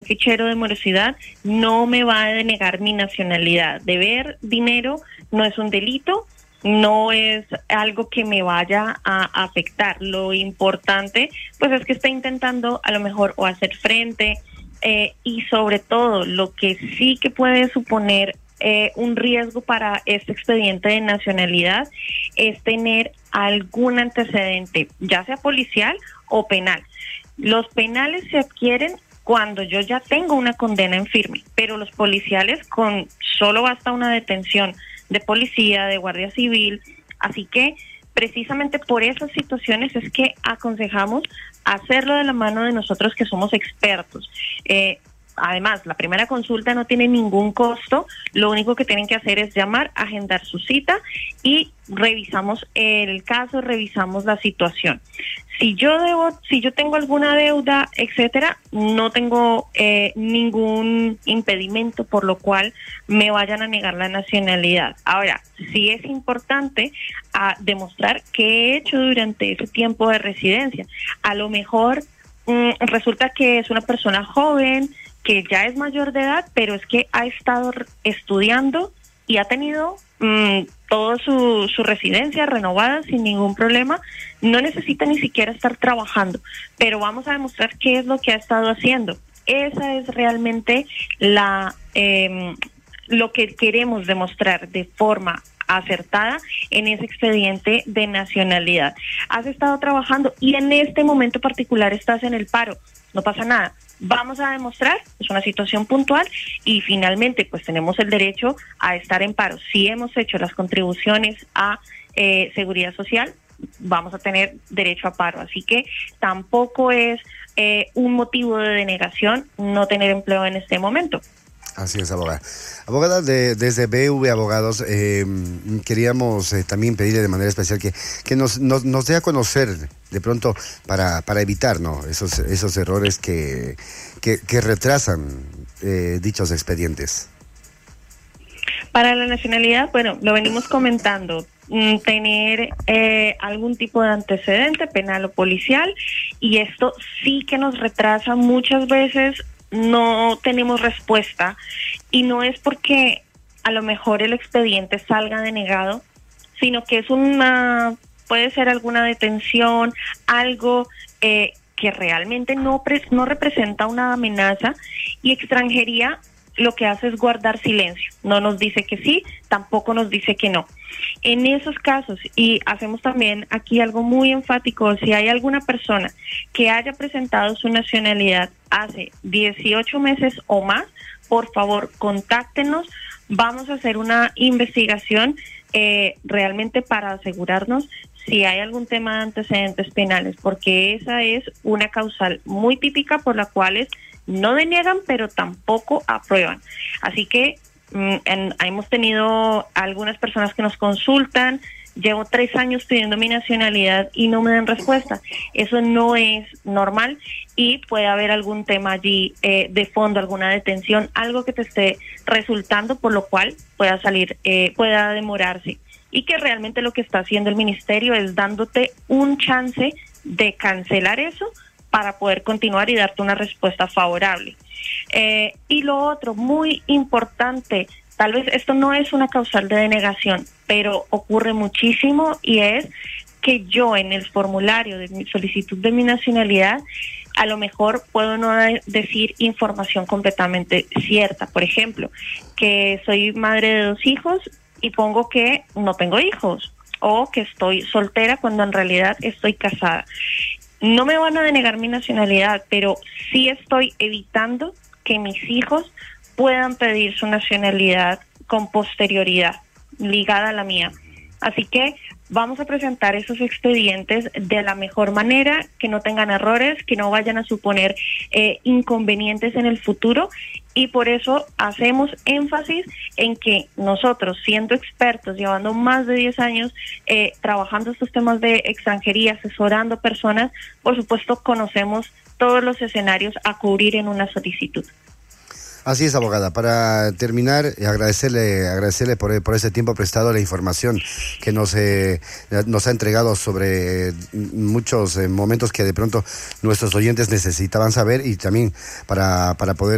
fichero de morosidad no me va a denegar mi nacionalidad. Deber dinero no es un delito, no es algo que me vaya a afectar. Lo importante pues es que está intentando a lo mejor o hacer frente y sobre todo lo que sí que puede suponer un riesgo para este expediente de nacionalidad es tener algún antecedente, ya sea policial o penal. Los penales se adquieren cuando yo ya tengo una condena en firme, pero los policiales con solo basta una detención de policía, de guardia civil, así que precisamente por esas situaciones es que aconsejamos hacerlo de la mano de nosotros que somos expertos. Además, la primera consulta no tiene ningún costo, lo único que tienen que hacer es llamar, agendar su cita y revisamos el caso, revisamos la situación. Si yo tengo alguna deuda, etcétera, no tengo ningún impedimento por lo cual me vayan a negar la nacionalidad. Ahora, sí es importante demostrar qué he hecho durante ese tiempo de residencia. A lo mejor resulta que es una persona joven, que ya es mayor de edad, pero es que ha estado estudiando y ha tenido toda su residencia renovada sin ningún problema, no necesita ni siquiera estar trabajando, pero vamos a demostrar qué es lo que ha estado haciendo. Esa es realmente lo que queremos demostrar de forma acertada en ese expediente de nacionalidad. Has estado trabajando y en este momento particular estás en el paro, no pasa nada. Vamos a demostrar, es una situación puntual y finalmente pues tenemos el derecho a estar en paro. Si hemos hecho las contribuciones a seguridad social, vamos a tener derecho a paro. Así que tampoco es un motivo de denegación no tener empleo en este momento. Así es, abogada. Abogada, desde BV Abogados, queríamos también pedirle de manera especial que nos dé a conocer de pronto para evitar, ¿no?, esos errores que retrasan dichos expedientes. Para la nacionalidad, bueno, lo venimos comentando, tener algún tipo de antecedente penal o policial, y esto sí que nos retrasa muchas veces. No tenemos respuesta y no es porque a lo mejor el expediente salga denegado, sino que es puede ser alguna detención, algo que realmente no representa una amenaza, y extranjería lo que hace es guardar silencio, no nos dice que sí, tampoco nos dice que no. En esos casos, y hacemos también aquí algo muy enfático, si hay alguna persona que haya presentado su nacionalidad hace 18 meses o más, por favor contáctenos, vamos a hacer una investigación realmente para asegurarnos si hay algún tema de antecedentes penales, porque esa es una causal muy típica por la cual no deniegan, pero tampoco aprueban. Así que hemos tenido algunas personas que nos consultan, llevo 3 años pidiendo mi nacionalidad y no me dan respuesta. Eso no es normal y puede haber algún tema allí de fondo, alguna detención, algo que te esté resultando, por lo cual pueda demorarse. Y que realmente lo que está haciendo el ministerio es dándote un chance de cancelar eso para poder continuar y darte una respuesta favorable. Y lo otro, muy importante, tal vez esto no es una causal de denegación, pero ocurre muchísimo, y es que yo en el formulario de mi solicitud de mi nacionalidad a lo mejor puedo no decir información completamente cierta. Por ejemplo, que soy madre de 2 hijos y pongo que no tengo hijos, o que estoy soltera cuando en realidad estoy casada. No me van a denegar mi nacionalidad, pero sí estoy evitando que mis hijos puedan pedir su nacionalidad con posterioridad, ligada a la mía. Así que vamos a presentar esos expedientes de la mejor manera, que no tengan errores, que no vayan a suponer inconvenientes en el futuro, y por eso hacemos énfasis en que nosotros, siendo expertos, llevando más de 10 años trabajando estos temas de extranjería, asesorando personas, por supuesto conocemos todos los escenarios a cubrir en una solicitud. Así es, abogada. Para terminar, agradecerle por ese tiempo prestado, la información que nos ha entregado sobre muchos momentos que de pronto nuestros oyentes necesitaban saber, y también para poder